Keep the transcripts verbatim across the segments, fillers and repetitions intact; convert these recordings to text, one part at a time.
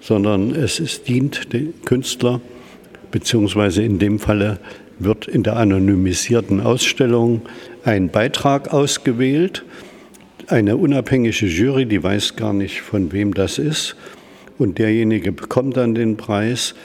sondern es ist, dient dem Künstler, beziehungsweise in dem Falle wird in der anonymisierten Ausstellung ein Beitrag ausgewählt. Eine unabhängige Jury, die weiß gar nicht, von wem das ist. Und derjenige bekommt dann den Preis.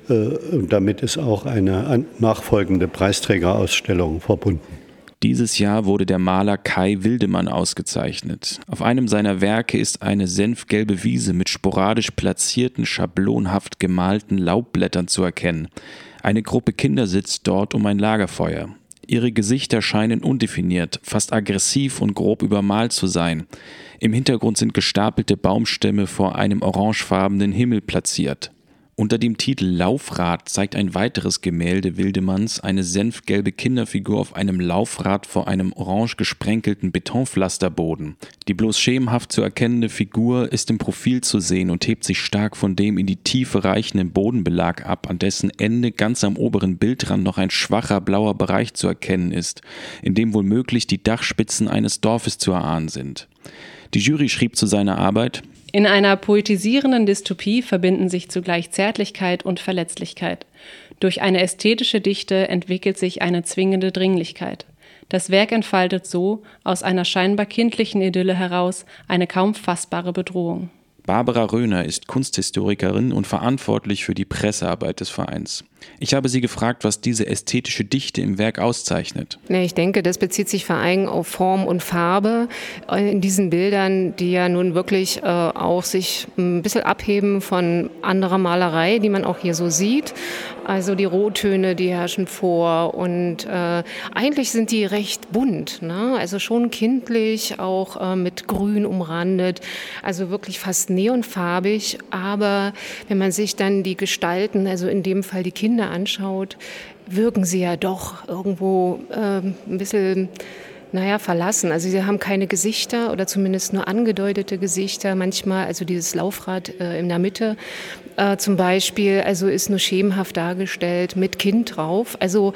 Und damit ist auch eine nachfolgende Preisträgerausstellung verbunden. Dieses Jahr wurde der Maler Kai Wildemann ausgezeichnet. Auf einem seiner Werke ist eine senfgelbe Wiese mit sporadisch platzierten, schablonhaft gemalten Laubblättern zu erkennen. Eine Gruppe Kinder sitzt dort um ein Lagerfeuer. Ihre Gesichter scheinen undefiniert, fast aggressiv und grob übermalt zu sein. Im Hintergrund sind gestapelte Baumstämme vor einem orangefarbenen Himmel platziert. Unter dem Titel Laufrad zeigt ein weiteres Gemälde Wildemanns eine senfgelbe Kinderfigur auf einem Laufrad vor einem orange gesprenkelten Betonpflasterboden. Die bloß schemenhaft zu erkennende Figur ist im Profil zu sehen und hebt sich stark von dem in die Tiefe reichenden Bodenbelag ab, an dessen Ende ganz am oberen Bildrand noch ein schwacher blauer Bereich zu erkennen ist, in dem womöglich die Dachspitzen eines Dorfes zu erahnen sind. Die Jury schrieb zu seiner Arbeit: In einer poetisierenden Dystopie verbinden sich zugleich Zärtlichkeit und Verletzlichkeit. Durch eine ästhetische Dichte entwickelt sich eine zwingende Dringlichkeit. Das Werk entfaltet so aus einer scheinbar kindlichen Idylle heraus eine kaum fassbare Bedrohung. Barbara Röhner ist Kunsthistorikerin und verantwortlich für die Pressearbeit des Vereins. Ich habe sie gefragt, was diese ästhetische Dichte im Werk auszeichnet. Ja, ich denke, das bezieht sich vor allem auf Form und Farbe in diesen Bildern, die ja nun wirklich äh, auch sich ein bisschen abheben von anderer Malerei, die man auch hier so sieht. Also die Rottöne, die herrschen vor und äh, eigentlich sind die recht bunt, ne? Also schon kindlich, auch äh, mit Grün umrandet, also wirklich fast neonfarbig. Aber wenn man sich dann die Gestalten, also in dem Fall die Kinder anschaut, wirken sie ja doch irgendwo äh, ein bisschen, naja, verlassen. Also sie haben keine Gesichter oder zumindest nur angedeutete Gesichter. Manchmal, also dieses Laufrad äh, in der Mitte äh, zum Beispiel, also ist nur schemenhaft dargestellt mit Kind drauf. Also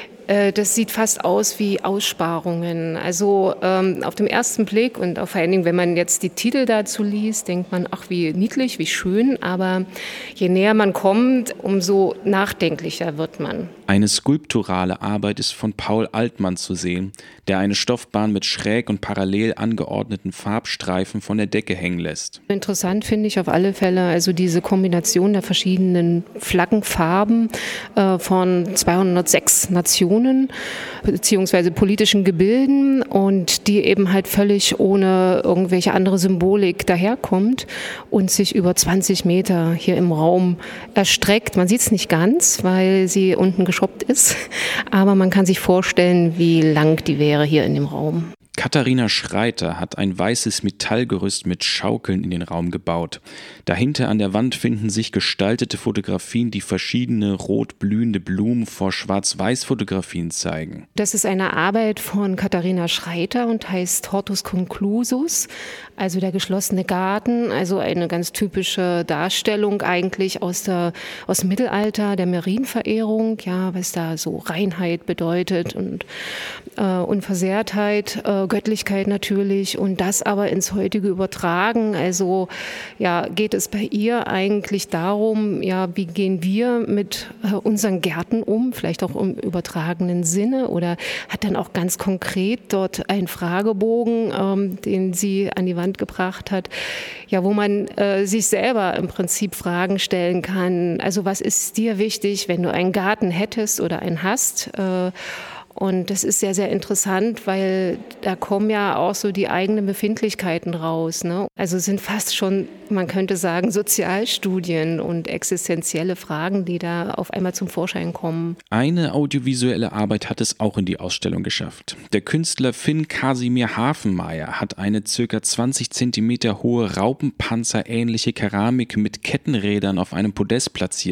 das sieht fast aus wie Aussparungen. Also ähm, auf den ersten Blick und auch vor allen Dingen, wenn man jetzt die Titel dazu liest, denkt man, ach, wie niedlich, wie schön. Aber je näher man kommt, umso nachdenklicher wird man. Eine skulpturale Arbeit ist von Paul Altmann zu sehen, der eine Stoffbahn mit schräg und parallel angeordneten Farbstreifen von der Decke hängen lässt. Interessant finde ich auf alle Fälle also diese Kombination der verschiedenen Flaggenfarben äh, von zweihundertsechs Nationen beziehungsweise politischen Gebilden und die eben halt völlig ohne irgendwelche andere Symbolik daherkommt und sich über zwanzig Meter hier im Raum erstreckt. Man sieht es nicht ganz, weil sie unten geschoppt ist, aber man kann sich vorstellen, wie lang die wäre hier in dem Raum. Katharina Schreiter hat ein weißes Metallgerüst mit Schaukeln in den Raum gebaut. Dahinter an der Wand finden sich gestaltete Fotografien, die verschiedene rot blühende Blumen vor Schwarz-Weiß-Fotografien zeigen. Das ist eine Arbeit von Katharina Schreiter und heißt Hortus Conclusus, also der geschlossene Garten, also eine ganz typische Darstellung eigentlich aus, der, aus dem Mittelalter, der Marienverehrung, ja, was da so Reinheit bedeutet und äh, Unversehrtheit, äh, Göttlichkeit natürlich und das aber ins heutige übertragen. Also ja, geht es bei ihr eigentlich darum, ja, wie gehen wir mit äh, unseren Gärten um, vielleicht auch im übertragenen Sinne oder hat dann auch ganz konkret dort einen Fragebogen, ähm, den sie an die Wand gebracht hat, ja, wo man äh, sich selber im Prinzip Fragen stellen kann. Also was ist dir wichtig, wenn du einen Garten hättest oder einen hast? Äh, Und das ist sehr, sehr interessant, weil da kommen ja auch so die eigenen Befindlichkeiten raus, ne? Also es sind fast schon, man könnte sagen, Sozialstudien und existenzielle Fragen, die da auf einmal zum Vorschein kommen. Eine audiovisuelle Arbeit hat es auch in die Ausstellung geschafft. Der Künstler Finn Kasimir Hafenmeier hat eine ca. zwanzig Zentimeter hohe Raupenpanzer-ähnliche Keramik mit Kettenrädern auf einem Podest platziert.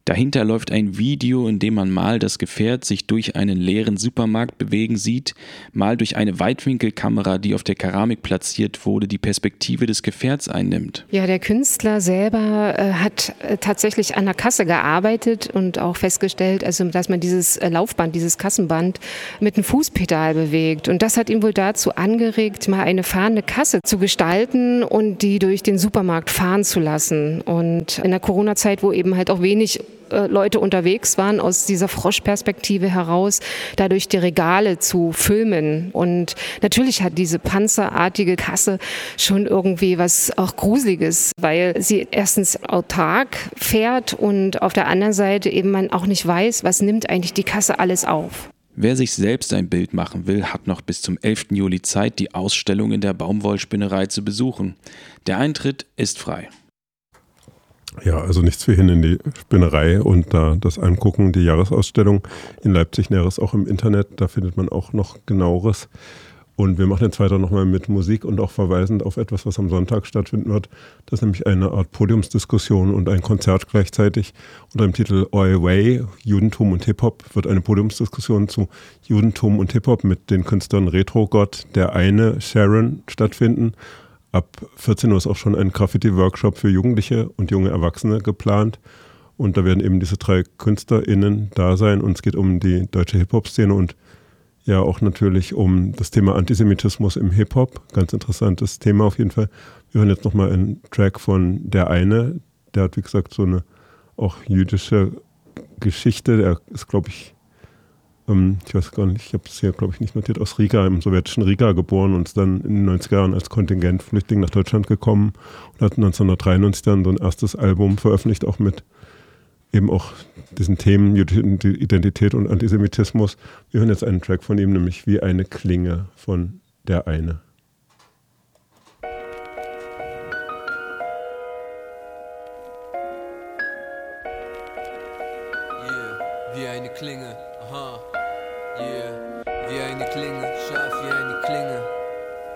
Dahinter läuft ein Video, in dem man mal das Gefährt sich durch einen leeren Supermarkt bewegen sieht, mal durch eine Weitwinkelkamera, die auf der Keramik platziert wurde, die Perspektive des Gefährts einnimmt. Ja, der Künstler selber äh, hat äh, tatsächlich an der Kasse gearbeitet und auch festgestellt, also dass man dieses äh, Laufband, dieses Kassenband mit einem Fußpedal bewegt. Und das hat ihn wohl dazu angeregt, mal eine fahrende Kasse zu gestalten und die durch den Supermarkt fahren zu lassen. Und in der Corona-Zeit, wo eben halt auch wenig Leute unterwegs waren, aus dieser Froschperspektive heraus, dadurch die Regale zu filmen. Und natürlich hat diese panzerartige Kasse schon irgendwie was auch Gruseliges, weil sie erstens autark fährt und auf der anderen Seite eben man auch nicht weiß, was nimmt eigentlich die Kasse alles auf. Wer sich selbst ein Bild machen will, hat noch bis zum elften Juli Zeit, die Ausstellung in der Baumwollspinnerei zu besuchen. Der Eintritt ist frei. Ja, also nichts für hin in die Spinnerei und da das angucken, die Jahresausstellung in Leipzig, Näheres auch im Internet, da findet man auch noch genaueres. Und wir machen jetzt weiter nochmal mit Musik und auch verweisend auf etwas, was am Sonntag stattfinden wird. Das ist nämlich eine Art Podiumsdiskussion und ein Konzert gleichzeitig. Unter dem Titel Oi Way, Judentum und Hip-Hop wird eine Podiumsdiskussion zu Judentum und Hip-Hop mit den Künstlern Retrogott, der eine, Sharon stattfinden. Ab vierzehn Uhr ist auch schon ein Graffiti-Workshop für Jugendliche und junge Erwachsene geplant. Und da werden eben diese drei KünstlerInnen da sein. Und es geht um die deutsche Hip-Hop-Szene und ja auch natürlich um das Thema Antisemitismus im Hip-Hop. Ganz interessantes Thema auf jeden Fall. Wir hören jetzt nochmal einen Track von Der eine. Der hat, wie gesagt, so eine auch jüdische Geschichte. Der ist, glaube ich, ich weiß gar nicht, ich habe es hier, glaube ich, nicht notiert, aus Riga, im sowjetischen Riga geboren und ist dann in den neunziger Jahren als Kontingentflüchtling nach Deutschland gekommen und hat neunzehnhundertdreiundneunzig dann so ein erstes Album veröffentlicht, auch mit eben auch diesen Themen Identität und Antisemitismus. Wir hören jetzt einen Track von ihm, nämlich Wie eine Klinge von Der eine. Yeah, wie eine Klinge, aha. Yeah, wie eine Klinge, scharf wie eine Klinge.